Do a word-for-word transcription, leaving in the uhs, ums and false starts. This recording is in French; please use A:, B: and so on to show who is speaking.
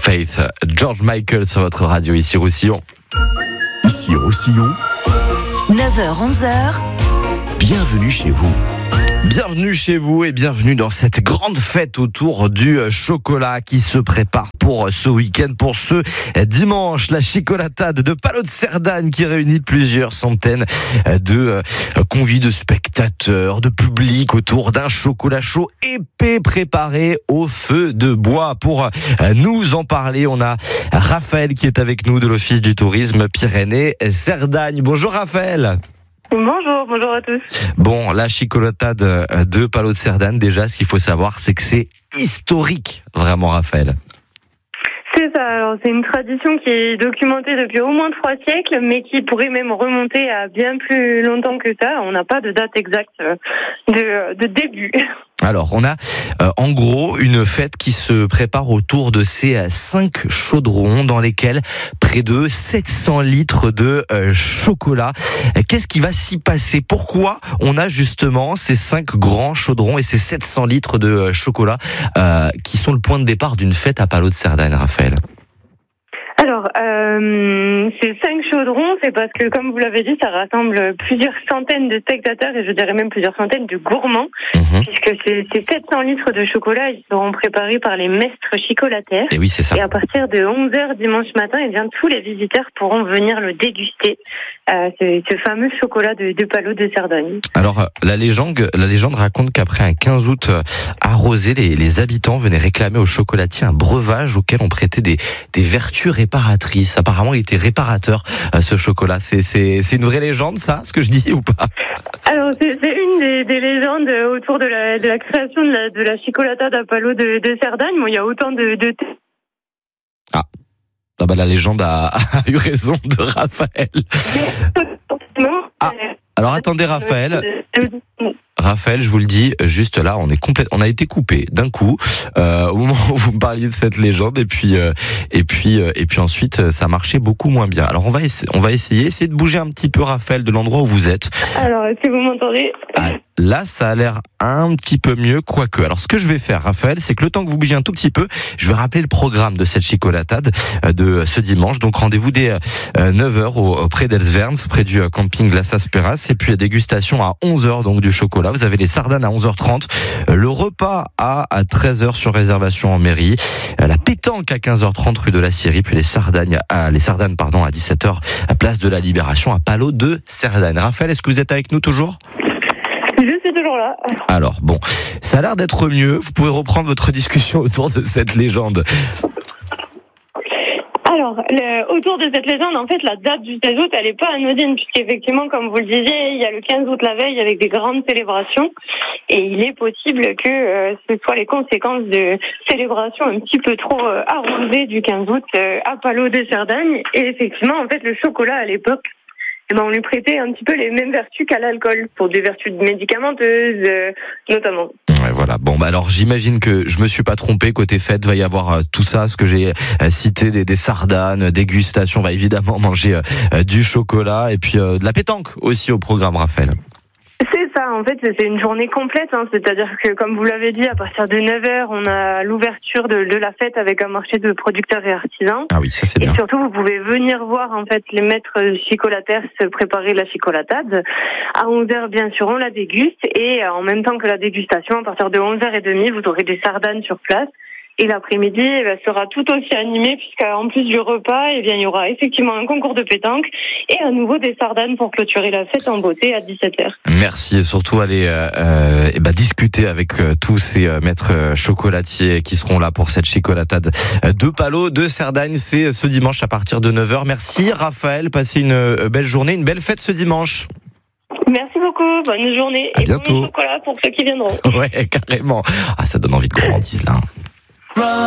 A: Faith, George Michael sur votre radio, ici Roussillon.
B: Ici Roussillon,
C: neuf heures onze heures.
B: Bienvenue chez vous.
A: Bienvenue chez vous et bienvenue dans cette grande fête autour du chocolat qui se prépare pour ce week-end, pour ce dimanche. La Chicolatade de Palau de Cerdagne qui réunit plusieurs centaines de convives, de spectateurs, de public autour d'un chocolat chaud épais préparé au feu de bois. Pour nous en parler, on a Raphaël qui est avec nous de l'Office du tourisme Pyrénées-Cerdagne. Bonjour Raphaël.
D: Bonjour, bonjour à tous.
A: Bon, la Chicolatade de Palau de Cerdagne, déjà, ce qu'il faut savoir, c'est que c'est historique, vraiment, Raphaël.
D: C'est ça, alors c'est une tradition qui est documentée depuis au moins trois siècles, mais qui pourrait même remonter à bien plus longtemps que ça. On n'a pas de date exacte de, de début.
A: Alors, on a euh, en gros une fête qui se prépare autour de ces euh, cinq chaudrons dans lesquels près de sept cents litres de euh, chocolat. Qu'est-ce qui va s'y passer? Pourquoi on a justement ces cinq grands chaudrons et ces sept cents litres de euh, chocolat euh, qui sont le point de départ d'une fête à Palau de Cerdagne, Raphaël?
D: Alors, euh, ces cinq chaudrons, c'est parce que, comme vous l'avez dit, ça rassemble plusieurs centaines de spectateurs et je dirais même plusieurs centaines de gourmands, mmh. puisque ces, ces sept cents litres de chocolat, ils seront préparés par les maîtres chocolataires.
A: Et oui, c'est ça.
D: Et à partir de onze heures dimanche matin, eh bien, tous les visiteurs pourront venir le déguster, euh, ce, ce fameux chocolat de, de Palau de Cerdagne.
A: Alors, la légende, la légende raconte qu'après un quinze août arrosé, les, les habitants venaient réclamer au chocolatier un breuvage auquel on prêtait des, des vertus réparatrice. Apparemment, il était réparateur, ce chocolat. C'est, c'est, c'est une vraie légende, ça, ce que je dis, ou pas?
D: Alors, c'est, c'est une des, des légendes autour de la, de la création de la, de la Chicolatade à Palau de, de Cerdagne. Bon, il y a autant de... de...
A: Ah. ah bah, la légende a, a eu raison de Raphaël. Ah. Alors, attendez, Raphaël. Raphaël, je vous le dis, juste là, on est complète, on a été coupé d'un coup euh, au moment où vous me parliez de cette légende, et puis euh, et puis euh, et puis ensuite, ça marchait beaucoup moins bien. Alors on va essa- on va essayer, essayer de bouger un petit peu, Raphaël, de l'endroit où vous êtes.
D: Alors, est-ce que vous m'entendez?
A: Ah, là, ça a l'air un petit peu mieux, quoique. Alors, ce que je vais faire, Raphaël, c'est que le temps que vous bougez un tout petit peu, je vais rappeler le programme de cette Chicolatade de ce dimanche. Donc, rendez-vous dès neuf heures auprès d'Elsverns, près du camping La Sasperas, et puis la dégustation à onze heures, donc du chocolat. Vous avez les sardanes à onze heures trente, le repas à treize heures sur réservation en mairie, la pétanque à quinze heures trente rue de la Syrie, puis les sardanes à, les sardanes, pardon, à dix-sept heures, à place de la Libération à Palau de Cerdagne. Raphaël, est-ce que vous êtes avec nous toujours?
D: Je suis toujours là.
A: Alors, bon, ça a l'air d'être mieux. Vous pouvez reprendre votre discussion autour de cette légende.
D: Alors, le, autour de cette légende, en fait, la date du seize août, elle n'est pas anodine, puisqu'effectivement, comme vous le disiez, il y a le quinze août la veille avec des grandes célébrations, et il est possible que euh, ce soit les conséquences de célébrations un petit peu trop euh, arrosées du quinze août euh, à Palau de Cerdagne. Et effectivement, en fait, le chocolat à l'époque, eh ben, on lui prêtait un petit peu les mêmes vertus qu'à l'alcool, pour des vertus médicamenteuses, euh, notamment.
A: Ouais, voilà. Bon, bah alors j'imagine que je me suis pas trompé. Côté fête, va y avoir euh, tout ça, ce que j'ai euh, cité, des, des sardanes, dégustation, on va évidemment manger euh, du chocolat et puis euh, de la pétanque aussi au programme, Raphaël.
D: C'est ça, en fait, c'est une journée complète, hein. C'est-à-dire que, comme vous l'avez dit, à partir de neuf heures, on a l'ouverture de, de la fête avec un marché de producteurs et artisans.
A: Ah oui, ça c'est bien.
D: Et surtout, vous pouvez venir voir, en fait, les maîtres chocolataires se préparer la chicolatade. À onze heures, bien sûr, on la déguste, et en même temps que la dégustation, à partir de onze heures trente, vous aurez des sardanes sur place. Et l'après-midi eh bien, sera tout aussi animé, puisqu'en plus du repas, eh bien, il y aura effectivement un concours de pétanque et à nouveau des sardanes pour clôturer la fête en beauté à dix-sept heures.
A: Merci, et surtout aller euh, euh, eh ben, discuter avec euh, tous ces euh, maîtres euh, chocolatiers qui seront là pour cette chicolatade de Palau de Cerdagne. C'est ce dimanche à partir de neuf heures. Merci Raphaël, passez une euh, belle journée, une belle fête ce dimanche.
D: Merci beaucoup, bonne journée
A: à
D: et
A: bientôt.
D: bon chocolat pour ceux qui viendront.
A: Ouais, carrément. Ah, ça donne envie de gourmandise là.